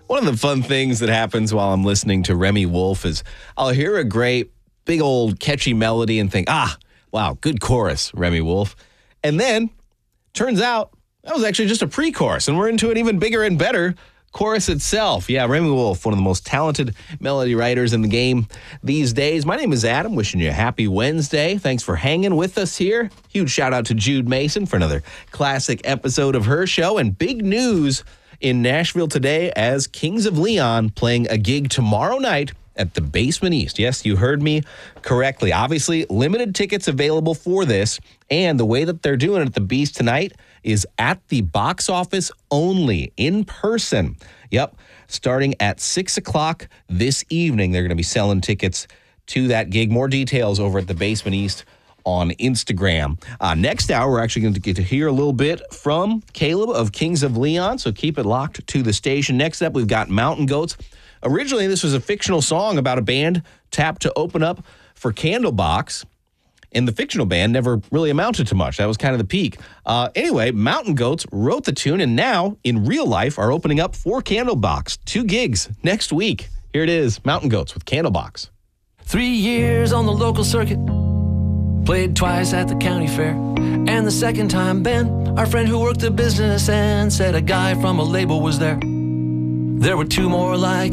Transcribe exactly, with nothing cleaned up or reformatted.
One of the fun things that happens while I'm listening to Remi Wolf is I'll hear a great, big old catchy melody and think, ah, wow, good chorus, Remi Wolf. And then, turns out, that was actually just a pre-chorus, and we're into an even bigger and better chorus itself. Yeah, Remi Wolf, one of the most talented melody writers in the game these days. My name is Adam, wishing you a happy Wednesday. Thanks for hanging with us here. Huge shout out to Jude Mason for another classic episode of her show. And big news in Nashville today as Kings of Leon playing a gig tomorrow night at the Basement East. Yes, you heard me correctly. Obviously, limited tickets available for this. And the way that they're doing it at the Beast tonight is at the box office only, in person. Yep, starting at six o'clock this evening, they're going to be selling tickets to that gig. More details over at the Basement East on Instagram. Uh, next hour, we're actually going to get to hear a little bit from Caleb of Kings of Leon, so keep it locked to the station. Next up, we've got Mountain Goats. Originally, this was a fictional song about a band tapped to open up for Candlebox, and the fictional band never really amounted to much. That was kind of the peak. Uh, anyway, Mountain Goats wrote the tune, and now, in real life, are opening up for Candlebox. Two gigs next week. Here it is, Mountain Goats with Candlebox. Three years on the local circuit, played twice at the county fair, and the second time Ben, our friend who worked the business end, said a guy from a label was there. There were two more like